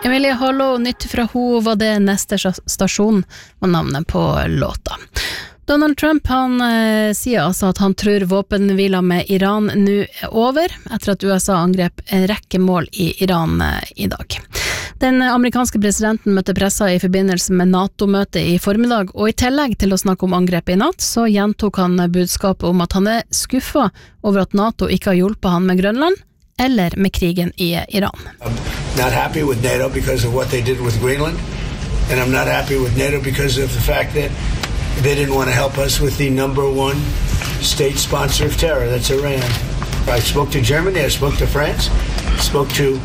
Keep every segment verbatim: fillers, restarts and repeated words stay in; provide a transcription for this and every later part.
Emilie Hallo, nytt fra ho var det neste stasjon var navnet på låta. Donald Trump han eh, sier altså at han tror våpenhvila med Iran nå er over, etter at U S A angrep en rekke mål i Iran eh, i dag. Den amerikanske presidenten møtte pressa i forbindelse med NATO-møtet i formiddag, og i tillegg til å snakke om angrepet i natt, så gjentok han budskapet om at han er skuffet over at NATO ikke har hjulpet han med Grønland, eller med krigen i Iran. I'm not happy with NATO because of what they did with Greenland, and I'm not happy with NATO because of the fact that they didn't want to help us with the number one state sponsor of terror, that's Iran. I spoke to Germany, I spoke to France, I spoke to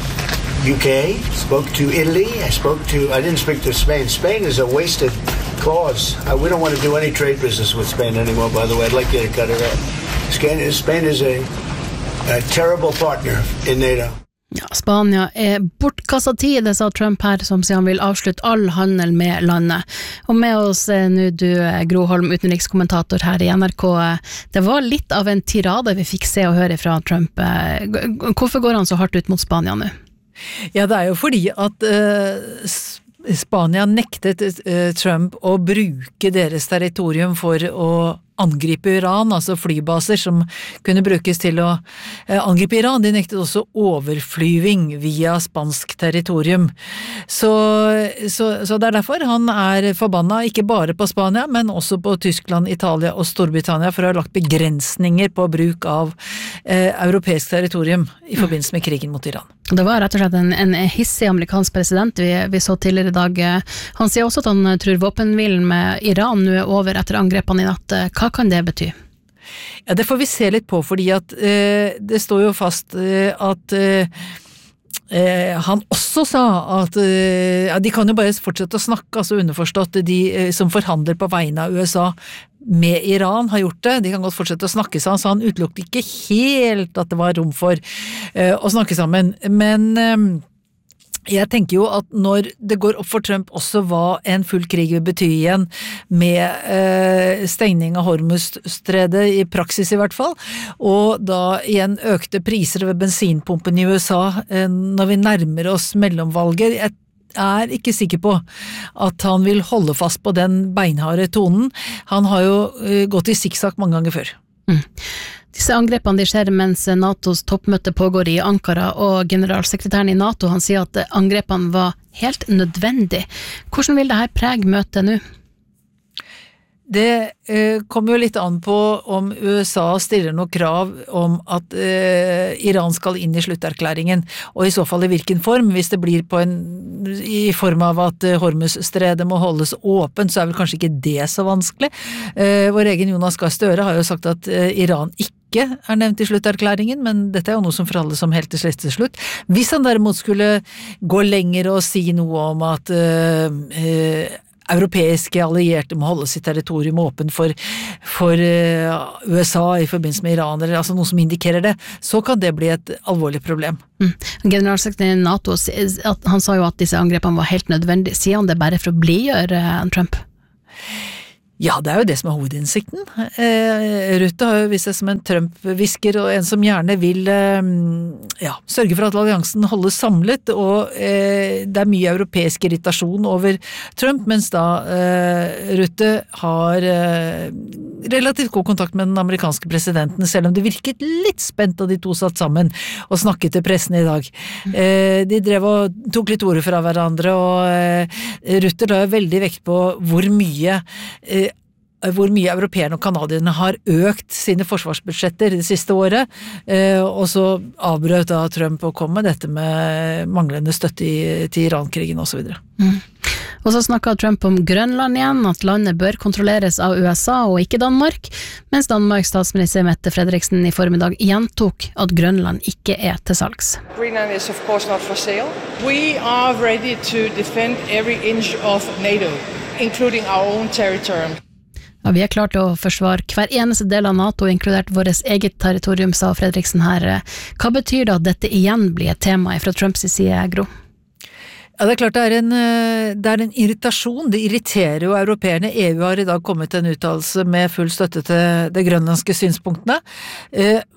U K, spoke to Italy, I spoke to, I didn't speak to Spain. Spain is a wasted cause. Uh, we don't want to do any trade business with Spain anymore, by the way. I'd like you to cut it out. Spain is, Spain is a, a terrible partner in NATO. Ja, Spania er bortkastet tid, det sa Trump her, som sier han vil avslutte all handel med landet. Og med oss er nå du, Gro Holm, utenrikskommentator her i N R K. Det var litt av en tirade vi fikk se og høre fra Trump. Hvorfor går han så hardt ut mot Spania nå? Ja, det er jo fordi at uh, Spania nektet uh, Trump å bruke deres territorium for å angripe Iran, altså flybaser som kunne brukes til å eh, angripe Iran. De nektet også overflyving via spansk territorium. Så, så, så det er derfor han er forbanna, ikke bare på Spania, men også på Tyskland, Italia og Storbritannia, for å ha lagt begrensninger på bruk av eh, europeisk territorium i forbindelse med krigen mot Iran. Det var rett og slett en, en hissig amerikansk president vi, vi så tidligere i dag. Han sier også at han tror våpenhvilen med Iran nå er over etter angrepene i natt. Hva kan det bety? Ja, det får vi se litt på, fordi at eh, det står jo fast eh, at eh, eh, han også sa at eh, ja, de kan jo bare fortsette å snakke, altså underforstått de eh, som forhandler på vegne av U S A med Iran har gjort det, de kan godt fortsette å snakke sammen, så han utelukket ikke helt at det var rom for eh, å snakke sammen, men eh, jeg tenker jo at når det går opp for Trump også hva en full krig vil bety igjen med eh, stengning av Hormuzstredet i praksis i hvert fall, og da igjen økte priser ved bensinpumpen i U S A eh, når vi nærmer oss mellomvalger, jeg er ikke sikker på at han vil holde fast på den beinharde tonen. Han har jo eh, gått i sikksakk mange ganger før. Mm. Disse angrepene de skjer mens NATOs toppmøte pågår i Ankara, og generalsekretæren i NATO han sier at angrepene var helt nødvendig. Hvordan vil dette prege møtet nå? Det eh, kommer jo litt an på om U S A stiller noe krav om at eh, Iran skal inn i slutterklæringen, og i så fall i hvilken form. Hvis det blir på en, i form av at eh, Hormuzstredet må holdes åpent, så er vel kanskje ikke det så vanskelig. Eh, vår egen Jonas Gahr Støre har jo sagt at eh, Iran ikke ikke er nevnt i slutterklæringen, men dette er jo noe som forholdes som helt til slutt til slutt. Hvis han derimot skulle gå lenger og si noe om at uh, uh, europeiske allierte må holde sitt territorium åpen for, for uh, U S A i forbindelse med Iran, eller altså noe som indikerer det, så kan det bli et alvorlig problem. Mm. Generalsekretæren i NATO, han sa jo at disse angrepene var helt nødvendige. Sier han det bare for å blidgjøre Trump? Ja, det er jo det som er hovedinnsikten. Eh, Rutte har jo vist seg som en Trump-visker, og en som gjerne vil eh, ja, sørge for at alliansen holdes samlet, og eh, det er mye europeisk irritasjon over Trump, mens da eh, Rutte har eh, relativt god kontakt med den amerikanske presidenten, selv om det virket litt spent da de to satt sammen og snakket til pressen i dag. Eh, de drev og tok litt ord fra hverandre, og eh, Rutte la jo veldig vekt på hvor mye eh, hvor mye europeerne og kanadierne har økt sine forsvarsbudsjetter det siste året, og så avbrøt da Trump å komme med dette med manglende støtte i, til Iran-krigen og så videre. Mm. Og så snakket Trump om Grønland igjen, at landet bør kontrolleres av U S A og ikke Danmark, mens Danmarks statsminister Mette Frederiksen i formiddag gjentok at Grønland ikke er til salgs. Greenland is of course not for sale. We are ready to defend every inch of NATO, including our own territory. Ja, vi er klart å forsvare hver eneste del av NATO, inkludert vårt eget territorium, sa Fredriksen her. Hva betyr det at dette igjen blir et tema fra Trumps side, Gro? Ja, det er klart det er en, det er en irritasjon. Det irriterer jo europeerne. E U har i dag kommet til en uttalelse med full støtte til de grønlandske synspunktene.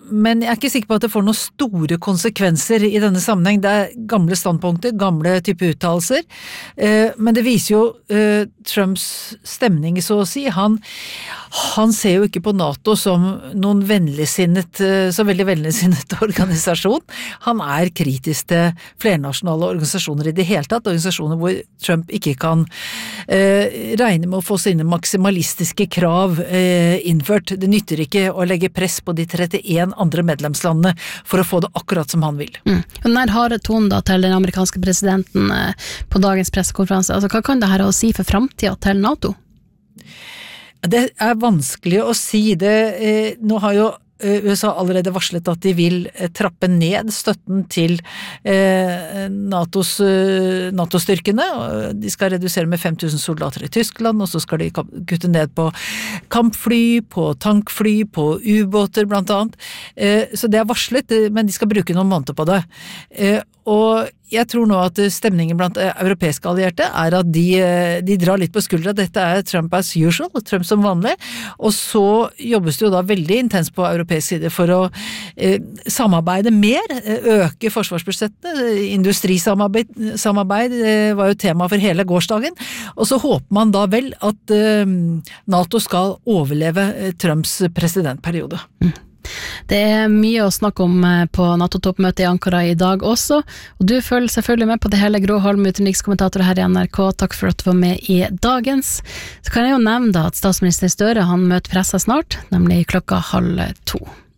men jeg er ikke sikker på at det får noen store konsekvenser i denne sammenheng. Det er gamle standpunkter, gamle type uttalelser, eh, men det viser jo eh, Trumps stemning, så å si. Han, han ser jo ikke på NATO som noen vennligsinnet, så veldig vennligsinnet organisasjon. Han er kritisk til flernasjonale organisasjoner i det hele tatt, organisasjoner hvor Trump ikke kan eh, regne med å få sine maksimalistiske krav eh, innført. Det nytter ikke å legge press på de trettien andre medlemslandene for å få det akkurat som han vil. Mm. Den her harde tonen da til den amerikanske presidenten eh, på dagens pressekonferanse, altså hva kan det her å si for fremtiden til NATO? Det er vanskelig å si det. Eh, nå har jo U S A allerede varslet at de vil trappe ned støtten til eh, NATOs, NATO-styrkene. De skal redusere med fem tusen soldater i Tyskland, og så skal de kutte ned på kampfly, på tankfly, på ubåter blant annet. Eh, så det er varslet, men de skal bruke noen måneder på det. Eh, og jeg tror nå at stemningen blant europeiske allierte er at de, de drar litt på skuldra. Dette er Trump as usual, Trump som vanlig, og så jobbes det jo da veldig intenst på europeisk side for å eh, samarbeide mer, øke forsvarsbudsjettene, industrisamarbeid samarbeid, eh, var jo tema for hele gårsdagen, og så håper man da vel at eh, NATO skal overleve eh, Trumps presidentperiode. Mm. Det er mye å snakke om på NATO-toppmøtet i Ankara i dag også, og du følger selvfølgelig med på det hele. Gro Holm, utenrikskommentator her i N R K, takk for at du var med i dagens. Så kan jeg jo nevne da at statsminister Støre, han møter pressa snart, nemlig klokka halv to.